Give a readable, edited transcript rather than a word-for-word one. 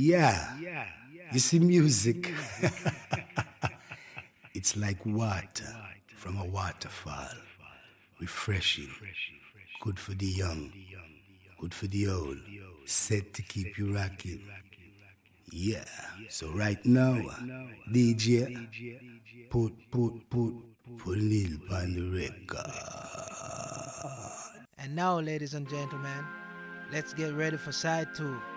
Yeah, you see, music, it's like water from a waterfall, refreshing, good for the young, good for the old, set to keep you rocking. Yeah, so right now, DJ, put Lil on the record. And now, ladies and gentlemen, let's get ready for side two.